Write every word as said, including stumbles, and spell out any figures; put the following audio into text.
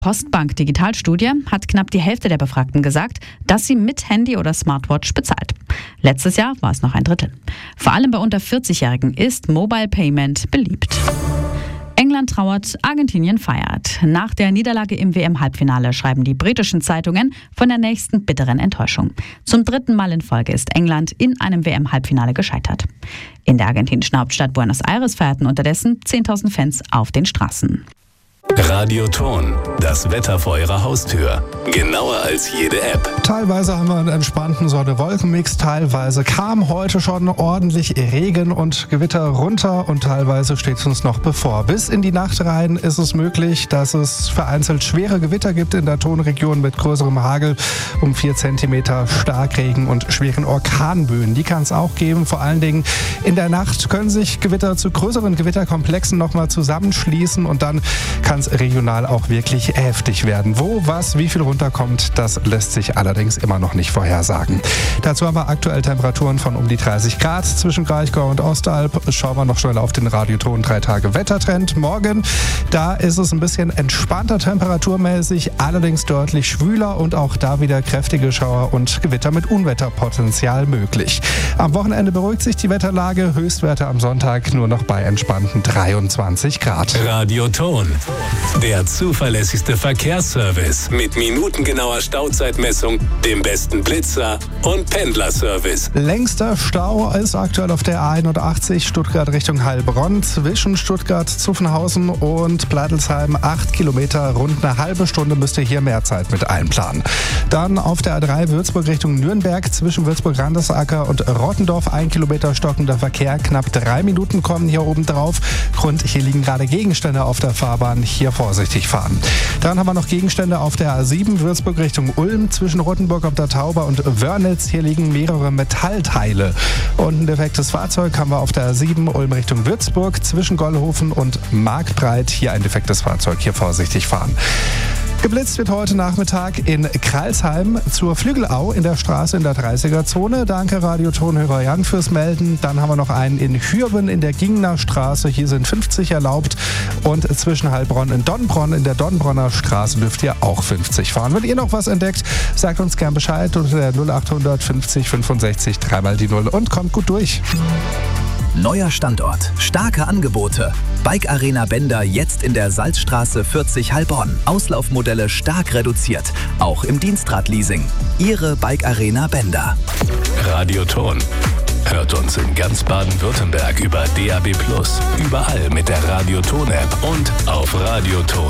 Postbank Digitalstudie hat knapp die Hälfte der Befragten gesagt, dass sie mit Handy oder Smartwatch bezahlt. Letztes Jahr war es noch ein Drittel. Vor allem bei unter vierzig-Jährigen ist Mobile Payment beliebt. England trauert, Argentinien feiert. Nach der Niederlage im W M-Halbfinale schreiben die britischen Zeitungen von der nächsten bitteren Enttäuschung. Zum dritten Mal in Folge ist England in einem W M-Halbfinale gescheitert. In der argentinischen Hauptstadt Buenos Aires feierten unterdessen zehntausend Fans auf den Straßen. Radioton, das Wetter vor Ihrer Haustür. Genauer als jede App. Teilweise haben wir einen entspannten Sonne-Wolken-Mix, teilweise kam heute schon ordentlich Regen und Gewitter runter und teilweise steht es uns noch bevor. Bis in die Nacht rein ist es möglich, dass es vereinzelt schwere Gewitter gibt in der Tonregion mit größerem Hagel, um vier Zentimeter Starkregen und schweren Orkanböen. Die kann es auch geben. Vor allen Dingen in der Nacht können sich Gewitter zu größeren Gewitterkomplexen nochmal zusammenschließen und dann kann es regional auch wirklich heftig werden. Wo, was, wie viel runterkommt, das lässt sich allerdings immer noch nicht vorhersagen. Dazu haben wir aktuell Temperaturen von um die dreißig Grad zwischen Kraichgau und Ostalb. Schauen wir noch schnell auf den Radioton drei Tage Wettertrend. Morgen, da ist es ein bisschen entspannter temperaturmäßig, allerdings deutlich schwüler und auch da wieder kräftige Schauer und Gewitter mit Unwetterpotenzial möglich. Am Wochenende beruhigt sich die Wetterlage, Höchstwerte am Sonntag nur noch bei entspannten dreiundzwanzig Grad. Radioton, der zuverlässigste Verkehrsservice mit minutengenauer Stauzeitmessung, dem besten Blitzer und Pendlerservice. Längster Stau ist aktuell auf der A einundachtzig Stuttgart Richtung Heilbronn zwischen Stuttgart, Zuffenhausen und Pleitelsheim. Acht Kilometer, rund eine halbe Stunde müsst ihr hier mehr Zeit mit einplanen. Dann auf der A drei Würzburg Richtung Nürnberg zwischen Würzburg-Randesacker und Rottendorf. Ein Kilometer stockender Verkehr, knapp drei Minuten kommen hier oben drauf. Grund, hier liegen gerade Gegenstände auf der Fahrbahn. Hier vorsichtig fahren. Dann haben wir noch Gegenstände auf der A sieben Würzburg Richtung Ulm zwischen Rottenburg ob der Tauber und Wörnitz. Hier liegen mehrere Metallteile. Und ein defektes Fahrzeug haben wir auf der A sieben Ulm Richtung Würzburg zwischen Gollhofen und Marktbreit. Hier ein defektes Fahrzeug. Hier vorsichtig fahren. Geblitzt wird heute Nachmittag in Kralsheim zur Flügelau in der Straße in der dreißiger-Zone. Danke Radiotonhörer Jan fürs Melden. Dann haben wir noch einen in Hürben in der Gingner Straße. Hier sind fünfzig erlaubt. Und zwischen Heilbronn und Donnbronn in der Donnbronner Straße dürft ihr auch fünfzig fahren. Wenn ihr noch was entdeckt, sagt uns gern Bescheid unter der null acht hundert fünfzig fünfundsechzig dreimal die Null und kommt gut durch. Neuer Standort, starke Angebote. Bike Arena Bender jetzt in der Salzstraße vierzig Heilbronn. Auslaufmodelle stark reduziert, auch im Dienstradleasing. Ihre Bike Arena Bender. Radioton. Hört uns in ganz Baden-Württemberg über D A B plus, überall mit der Radioton-App und auf radioton